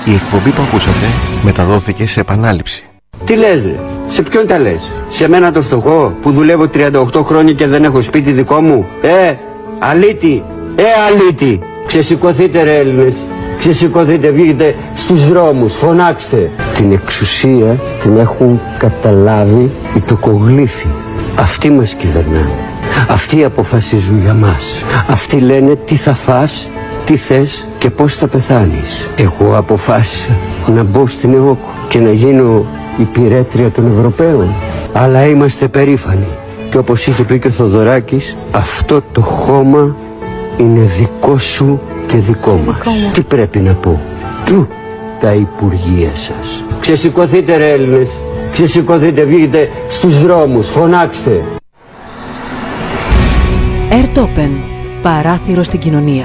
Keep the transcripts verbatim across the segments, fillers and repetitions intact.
Η εκπομπή που ακούσατε μεταδόθηκε σε επανάληψη. Τι λες ρε, σε ποιον τα λες? Σε μένα το φτωχό που δουλεύω τριάντα οκτώ χρόνια και δεν έχω σπίτι δικό μου? Ε, αλήτη, ε αλήτη. Ξεσηκωθείτε ρε Έλληνες, ξεσηκωθείτε, βγείτε στους δρόμους, φωνάξτε. Την εξουσία την έχουν καταλάβει οι τοκογλύφοι. Αυτοί μας κυβερνάνε, αυτοί αποφασίζουν για μας. Αυτοί λένε τι θα φας, τι θες και πώς θα πεθάνεις. Εγώ αποφάσισα να μπω στην ΕΟΚ και να γίνω υπηρέτρια των Ευρωπαίων. Αλλά είμαστε περήφανοι. Και όπως είχε πει και ο Θοδωράκης, αυτό το χώμα είναι δικό σου και δικό μας. Δικό τι πρέπει να πω? Του τα υπουργεία σας. Ξεσηκωθείτε ρε Έλληνες, ξεσηκωθείτε, βγείτε στους δρόμους, φωνάξτε. Airtopen, παράθυρο στην κοινωνία.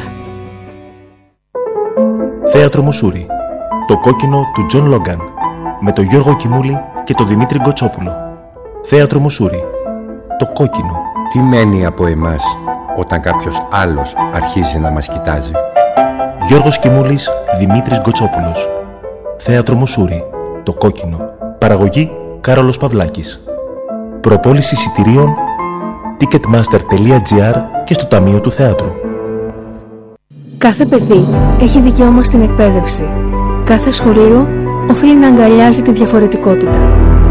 Θέατρο Μουσούρι, το κόκκινο του Τζον Λόγκαν, με τον Γιώργο Κιμούλη και τον Δημήτρη Γκοτσόπουλο. Θέατρο Μουσούρι, το κόκκινο. Τι μένει από εμάς όταν κάποιος άλλος αρχίζει να μας κοιτάζει? Γιώργος Κιμούλης, Δημήτρης Γκοτσόπουλος. Θέατρο Μουσούρι, το κόκκινο. Παραγωγή Κάρολος Παυλάκης. Προπόληση εισιτηρίων ticketmaster τελεία gr και στο Ταμείο του Θέατρου. Κάθε παιδί έχει δικαίωμα στην εκπαίδευση. Κάθε σχολείο οφείλει να αγκαλιάζει τη διαφορετικότητα.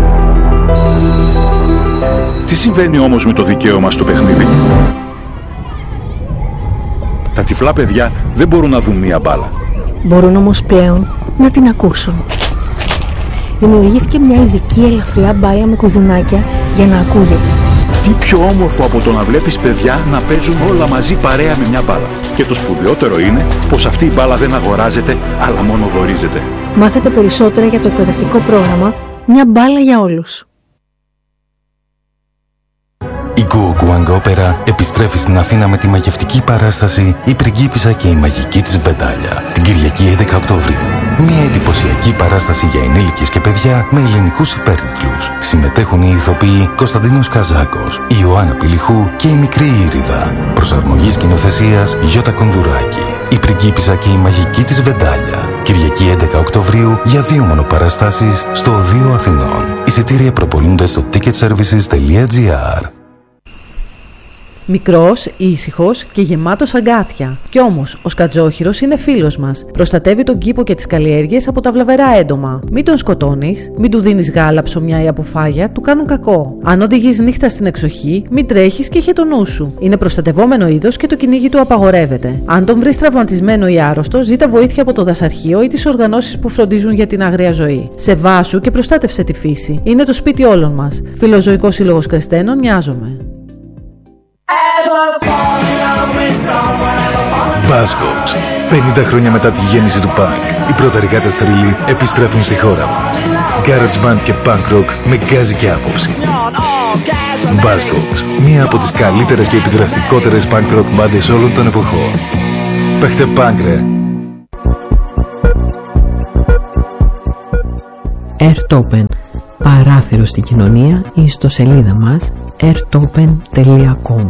Τι συμβαίνει όμως με το δικαίωμα στο παιχνίδι? Τα τυφλά παιδιά δεν μπορούν να δουν μία μπάλα. Μπορούν όμως πλέον να την ακούσουν. Δημιουργήθηκε μια ειδική ελαφριά μπάλα με κουδουνάκια για να ακούγεται. Τι πιο όμορφο από το να βλέπεις παιδιά να παίζουν όλα μαζί παρέα με μια μπάλα. Και το σπουδαιότερο είναι πως αυτή η μπάλα δεν αγοράζεται, αλλά μόνο δωρίζεται. Μάθετε περισσότερα για το εκπαιδευτικό πρόγραμμα «Μια μπάλα για όλους». Η Γκουογκουάνγκ Όπερα επιστρέφει στην Αθήνα με τη μαγευτική παράσταση «Η πριγκίπισσα και η μαγική της Βεντάλια» την Κυριακή έντεκα Οκτωβρίου. Μια εντυπωσιακή παράσταση για ενήλικες και παιδιά με ελληνικούς υπέρτιτλους. Συμμετέχουν οι ηθοποιοί Κωνσταντίνος Καζάκος, η Ιωάννα Πηλιχού και η Μικρή Ήριδα. Προσαρμογή σκηνοθεσίας Γιώτα Κονδουράκη. «Η πριγκίπισσα και η μαγική της Βεντάλια». Κυριακή έντεκα Οκτωβρίου για δύο μονοπαραστάσεις στο Οδείο Αθηνών. Εισιτήρια προπολούνται στο ticket services τελεία gr. Μικρός, ήσυχος και γεμάτος αγκάθια. Κι όμως, ο σκατζόχυρος είναι φίλος μας. Προστατεύει τον κήπο και τις καλλιέργειες από τα βλαβερά έντομα. Μην τον σκοτώνεις, μην του δίνεις γάλα, ψωμιά ή αποφάγια, του κάνουν κακό. Αν οδηγείς νύχτα στην εξοχή, μην τρέχεις και είχε το νου σου. Είναι προστατευόμενο είδος και το κυνήγι του απαγορεύεται. Αν τον βρεις τραυματισμένο ή άρρωστο, ζήτα βοήθεια από το δασαρχείο ή τις οργανώσεις που φροντίζουν για την άγρια ζωή. Σεβάσου και προστάτευσε τη φύση. Είναι το σπίτι όλων μας. Φιλοζωικός Σύλλογος Κρεστένων, Νοιάζομαι. Buzzcocks. πενήντα χρόνια μετά τη γέννηση του punk, οι πρωταρικάτες θρύλοι επιστρέφουν στη χώρα μας. Garage band και punk rock με γκάζι και άποψη. Buzzcocks, μία από τις καλύτερες και επιδραστικότερες punk rock μπάντες όλων των εποχών. Παίχτε punk ρε! Airtopen, παράθυρο στην κοινωνία, ή στο σελίδα μας airtopen τελεία com.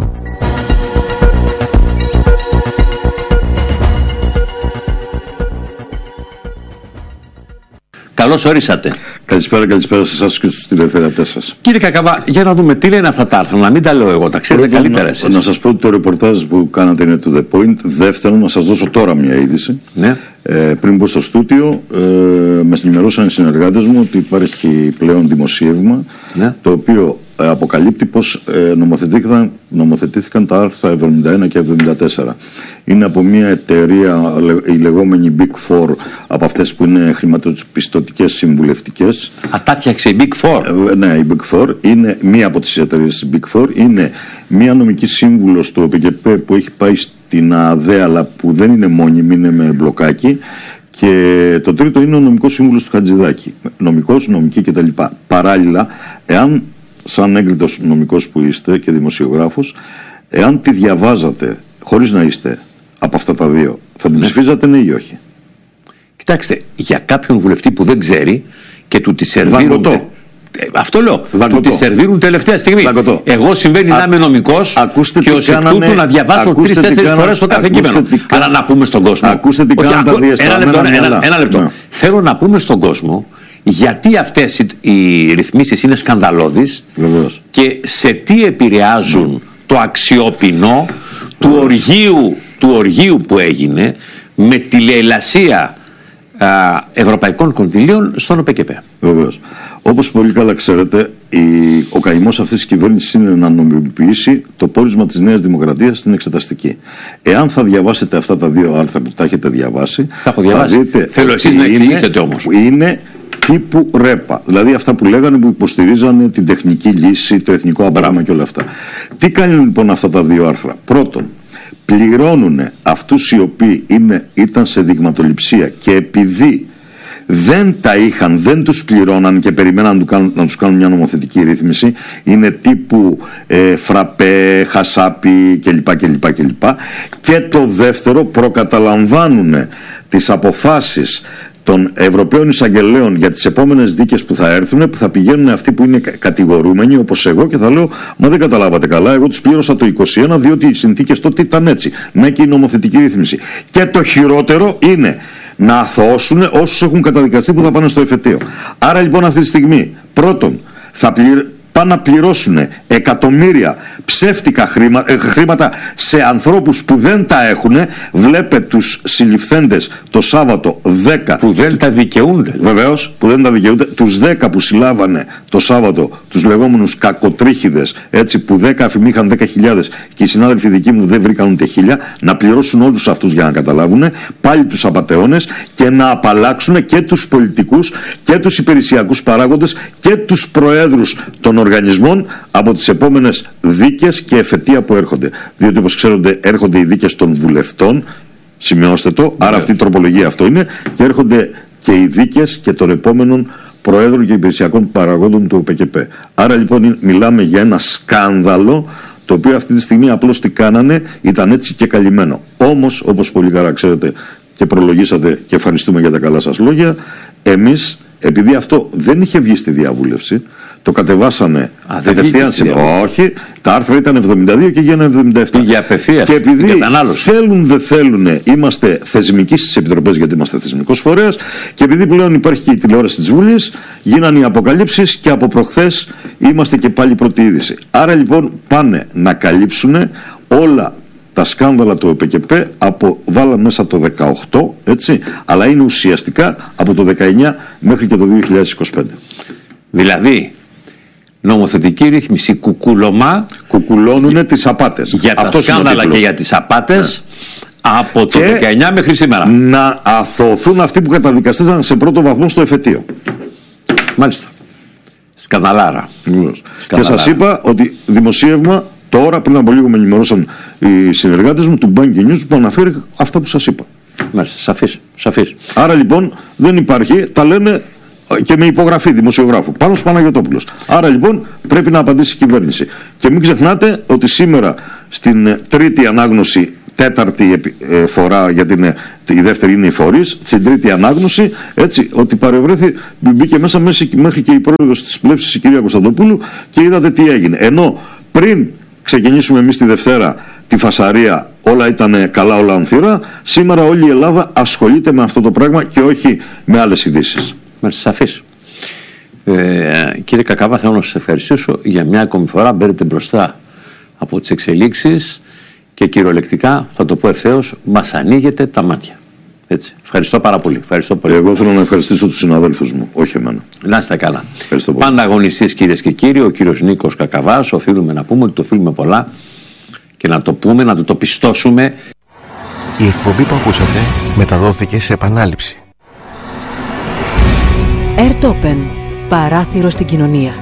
Καλώς ορίσατε. Καλησπέρα, καλησπέρα σε εσάς και στους τηλεθεατές σας. Κύριε Κακαβά, για να δούμε τι λένε αυτά τα άρθρα, να μην τα λέω εγώ, τα ξέρετε Πρώτον, καλύτερα εσείς. Να σας πω ότι το ρεπορτάζ που κάνατε είναι to the point. Δεύτερον, να σας δώσω τώρα μια είδηση. Ναι. Ε, πριν μπω στο στούτιο, ε, με ενημερώσαν οι συνεργάτες μου ότι υπάρχει πλέον δημοσίευμα, ναι, το οποίο ε, αποκαλύπτει πως ε, νομοθετήθηκαν, νομοθετήθηκαν τα άρθρα εβδομήντα ένα και εβδομήντα τέσσερα. Είναι από μια εταιρεία, η λεγόμενη Big Four, από αυτές που είναι χρηματοπιστωτικές συμβουλευτικές. Α, τα φτιάξε η Big Four. Ε, ναι, η Big Four είναι μία από τις εταιρείες της Big Four. Είναι μία νομική σύμβουλος του ΟΠΚΠ που έχει πάει στην ΑΔΕ, αλλά που δεν είναι μόνιμη, είναι με μπλοκάκι. Και το τρίτο είναι ο νομικός σύμβουλος του Χατζηδάκη. Νομικός, νομική κτλ. Παράλληλα, εάν σαν έγκριτος νομικός που είστε και δημοσιογράφος, εάν τη διαβάζατε χωρίς να είστε από αυτά τα δύο, θα την ψηφίζατε ναι ή όχι? Κοιτάξτε, για κάποιον βουλευτή που δεν ξέρει και του τη σερβίρουν. Αυτό λέω. Του τη σερβίρουν τελευταία στιγμή. Δαγκωτό. Εγώ συμβαίνει να είμαι νομικός και ως εκ τούτου να διαβάσω τρεις-τέσσερις φορές το κάθε κείμενο. Αλλά να πούμε στον κόσμο. Ακούστε τι κάνουν τα διασταμμένα μυαλά. Ένα λεπτό. θέλω να πούμε στον κόσμο γιατί αυτές οι, οι ρυθμίσεις είναι σκανδαλώδεις και σε τι επηρεάζουν το αξιόπινο του οργείου, του οργείου που έγινε με τη λαιλασία α, ευρωπαϊκών κονδυλίων στον ΟΠΕΚΕΠΕ. Βεβαίως. Όπως πολύ καλά ξέρετε, η, ο καημός αυτής της κυβέρνησης είναι να νομιμοποιήσει το πόρισμα της Νέας Δημοκρατίας στην εξεταστική. Εάν θα διαβάσετε αυτά τα δύο άρθρα που τα έχετε διαβάσει, θα, θα δείτε. Θέλω εσείς να εξηγήσετε όμως. Είναι τύπου ρέπα. Δηλαδή αυτά που λέγανε που υποστηρίζανε την τεχνική λύση, το εθνικό αμπράμα και όλα αυτά. Τι κάνουν λοιπόν αυτά τα δύο άρθρα? Πρώτον, πληρώνουν αυτούς οι οποίοι είναι, ήταν σε δειγματοληψία και επειδή δεν τα είχαν, δεν τους πληρώναν και περιμέναν να, του κάνουν, να τους κάνουν μια νομοθετική ρύθμιση, είναι τύπου ε, φραπέ, χασάπι κλπ, κλπ, κλπ. Και το δεύτερο, προκαταλαμβάνουν τις αποφάσεις των Ευρωπαίων Εισαγγελέων για τις επόμενες δίκες που θα έρθουν, που θα πηγαίνουν αυτοί που είναι κατηγορούμενοι όπως εγώ και θα λέω μα δεν καταλάβατε καλά, εγώ τους πλήρωσα το είκοσι ένα διότι οι συνθήκες τότε ήταν έτσι. Ναι, και η νομοθετική ρύθμιση. Και το χειρότερο είναι να αθωώσουν όσους έχουν καταδικαστεί που θα πάνε στο εφετείο. Άρα λοιπόν αυτή τη στιγμή πρώτον θα πληρ... πάνε να πληρώσουν εκατομμύρια ψεύτικα χρήμα, ε, χρήματα σε ανθρώπους που δεν τα έχουν. Βλέπε τους συλληφθέντες το Σάββατο δέκα που δεν τα δικαιούνται. Βεβαίως, που δεν τα δικαιούνται. Τους δέκα που συλλάβανε το Σάββατο, τους λεγόμενους κακοτρίχιδες, έτσι, που δέκα αφημοί είχαν δέκα χιλιάδες και οι συνάδελφοι δικοί μου δεν βρήκαν ούτε χίλια, να πληρώσουν όλους αυτούς για να καταλάβουν, πάλι τους απατεώνες και να απαλλάξουν και τους πολιτικούς και τους υπηρεσιακούς παράγοντες και τους προέδρους των οργανισμών από τις επόμενες δίκες και εφετεία που έρχονται. Διότι όπως ξέρετε έρχονται οι δίκες των βουλευτών, σημειώστε το, άρα αυτή η τροπολογία αυτό είναι, και έρχονται και οι δίκες και των επόμενων προέδρων και υπηρεσιακών παραγόντων του ΟΠΕΚΕΠΕ. Άρα λοιπόν μιλάμε για ένα σκάνδαλο το οποίο αυτή τη στιγμή απλώς τι κάνανε, ήταν έτσι και καλυμμένο. Όμως, όπως πολύ καλά ξέρετε και προλογίσατε και ευχαριστούμε για τα καλά σας λόγια, εμείς επειδή αυτό δεν είχε βγει στη διαβούλευση, το κατεβάσανε κατευθείαν. Όχι, τα άρθρα ήταν εβδομήντα δύο και γίνανε εβδομήντα επτά. Πήγε απευθείας. Και επειδή θέλουν δεν θέλουν, είμαστε θεσμικοί στις επιτροπές γιατί είμαστε θεσμικός φορέας, και επειδή πλέον υπάρχει και η τηλεόραση της Βουλής, γίνανε οι αποκαλύψεις και από προχθές είμαστε και πάλι πρώτη είδηση. Άρα λοιπόν πάνε να καλύψουν όλα τα σκάνδαλα του ΟΠΕΚΕΠΕ από, βάλαν μέσα το δεκαοκτώ, έτσι, αλλά είναι ουσιαστικά από το δεκαεννιά μέχρι και το δύο χιλιάδες είκοσι πέντε. Δηλαδή, νομοθετική ρύθμιση κουκουλωμά, κουκουλώνουν τις απάτες. Για τα αυτός σκάνδαλα και για τις απάτες, ναι, από το και δεκαεννιά μέχρι σήμερα. Να αθωωθούν αυτοί που καταδικαστήκαν σε πρώτο βαθμό στο εφετείο. Μάλιστα. Σκανδαλάρα. Σκανδαλάρα. Και σας είπα ότι δημοσίευμα τώρα, πριν από λίγο με ενημερώσαν οι συνεργάτες μου του Banking News που αναφέρει αυτά που σας είπα. Μάλιστα, σαφής, σαφής. Άρα λοιπόν δεν υπάρχει, τα λένε και με υπογραφή δημοσιογράφου, Πάνος Παναγιωτόπουλος. Άρα λοιπόν πρέπει να απαντήσει η κυβέρνηση. Και μην ξεχνάτε ότι σήμερα στην τρίτη ανάγνωση, τέταρτη φορά, γιατί είναι, η δεύτερη είναι η φορείς, στην τρίτη ανάγνωση, έτσι, ότι παρευρέθη, μπήκε μέσα μέχρι και η πρόεδρος της πλεύσης, η κυρία Κωνσταντοπούλου, και είδατε τι έγινε. Ενώ πριν ξεκινήσουμε εμείς τη Δευτέρα τη φασαρία, όλα ήταν καλά, όλα ανθυρά, σήμερα όλη η Ελλάδα ασχολείται με αυτό το πράγμα και όχι με άλλες ειδήσεις. Μάλιστα, σαφής. Ε, κύριε Κακάβα, θέλω να σας ευχαριστήσω για μια ακόμη φορά. Μπαίνετε μπροστά από τις εξελίξεις και κυριολεκτικά, θα το πω ευθέως, μας ανοίγετε τα μάτια. Έτσι. Ευχαριστώ πάρα πολύ. Ευχαριστώ πολύ. Εγώ θέλω να ευχαριστήσω τους συναδέλφους μου, όχι εμένα. Να είστε καλά. Πάντα αγωνιστής, κυρίες και κύριοι, ο κύριος Νίκος Κακαβάς. Οφείλουμε να πούμε ότι το οφείλουμε πολλά και να το πούμε, να το, το πιστώσουμε. Η εκπομπή που ακούσατε μεταδόθηκε σε επανάληψη. Airtopen. Παράθυρο στην κοινωνία.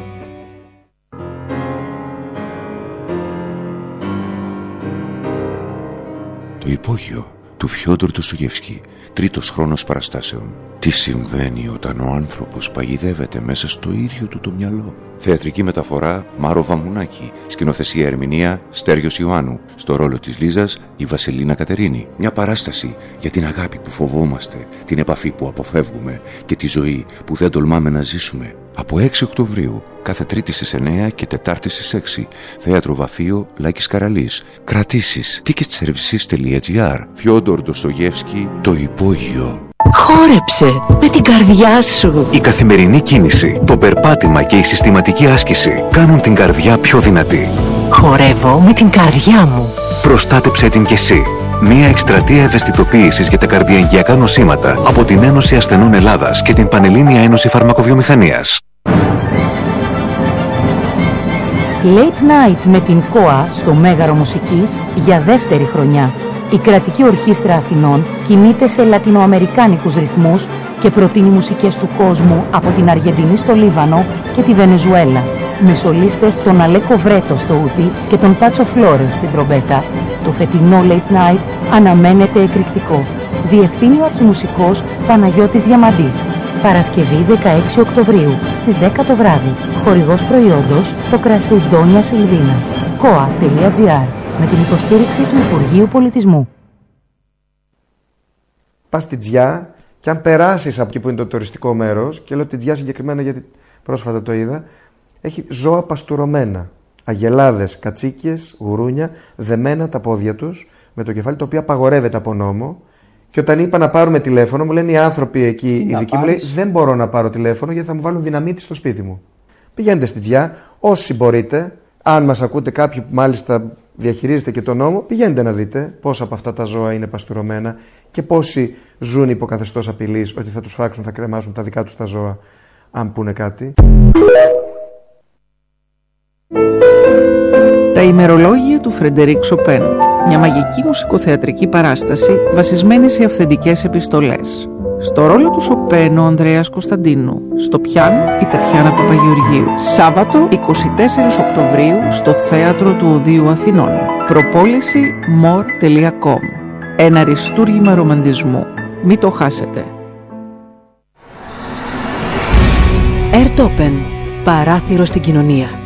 Το υπόγειο του Φιόντορ Ντοστογεύσκη, τρίτος χρόνος παραστάσεων. Τι συμβαίνει όταν ο άνθρωπος παγιδεύεται μέσα στο ίδιο του το μυαλό. Θεατρική μεταφορά Μάρο Βαμουνάκη. Σκηνοθεσία ερμηνεία Στέργιος Ιωάννου. Στο ρόλο της Λίζας η Βασιλίνα Κατερίνη. Μια παράσταση για την αγάπη που φοβόμαστε, την επαφή που αποφεύγουμε και τη ζωή που δεν τολμάμε να ζήσουμε. Από έξι Οκτωβρίου, κάθε Τρίτη στις εννέα και Τετάρτη στις έξι. Θέατρο Βαφείο Λάκης Καραλής. Κρατήσεις ticketservices τελεία gr. Φιόντορ Ντοστογεύσκη, το υπόγειο. Χόρεψε με την καρδιά σου. Η καθημερινή κίνηση, το περπάτημα και η συστηματική άσκηση κάνουν την καρδιά πιο δυνατή. Χορεύω με την καρδιά μου. Προστάτεψέ την κι εσύ. Μία εκστρατεία ευαισθητοποίησης για τα καρδιαγγειακά νοσήματα από την Ένωση Ασθενών Ελλάδας και την Πανελλήνια Ένωση Φαρμακοβιομηχανίας. Late Night με την ΚΟΑ στο Μέγαρο Μουσικής για δεύτερη χρονιά. Η Κρατική Ορχήστρα Αθηνών κινείται σε λατινοαμερικάνικους ρυθμούς και προτείνει μουσικές του κόσμου από την Αργεντινή στο Λίβανο και τη Βενεζουέλα. Με σολίστες τον Αλέκο Βρέτο στο ούτι και τον Πάτσο Φλόρες στην τρομπέτα. Το φετινό Late Night αναμένεται εκρηκτικό. Διευθύνει ο αρχιμουσικός Παναγιώτης Διαμαντής. Παρασκευή δεκαέξι Οκτωβρίου στις δέκα το βράδυ. Χορηγός προϊόντος το κρασί Ντόνια Σιλβίνα. κοα τελεία τζι άρ με την υποστήριξη του Υπουργείου Πολιτισμού. Πας στη Τζιά και αν περάσεις από εκεί που είναι το τουριστικό μέρος, και λέω τη Τζιά συγκεκριμένα γιατί πρόσφατα το είδα, έχει ζώα παστουρωμένα. Αγελάδες, κατσίκες, γουρούνια, δεμένα τα πόδια τους με το κεφάλι, το οποίο απαγορεύεται από νόμο. Και όταν είπα να πάρουμε τηλέφωνο, μου λένε οι άνθρωποι εκεί, οι ειδικοί, μου λέει δεν μπορώ να πάρω τηλέφωνο γιατί θα μου βάλουν δυναμίτη στο σπίτι μου. Πηγαίνετε στη Τζιά, όσοι μπορείτε, αν μας ακούτε κάποιοι που μάλιστα διαχειρίζετε και τον νόμο, πηγαίνετε να δείτε πόσα από αυτά τα ζώα είναι παστουρωμένα και πόσοι ζουν υπό καθεστώς απειλής ότι θα τους φάξουν, θα κρεμάσουν τα δικά τους τα ζώα, αν πούνε κάτι. Τα ημερολόγια του Φρεντερίκ Σοπέν. Μια μαγική μουσικοθεατρική παράσταση βασισμένη σε αυθεντικές επιστολές. Στο ρόλο του Σοπέν ο Ανδρέας Κωνσταντίνου. Στο πιάνο η Τατιάνα Παπαγεωργίου. Σάββατο εικοστή τέταρτη Οκτωβρίου στο Θέατρο του Οδείου Αθηνών. Προπόληση μορ τελεία κομ. Ένα αριστούργημα ρομαντισμού. Μην το χάσετε. Airtopen. Παράθυρο στην κοινωνία.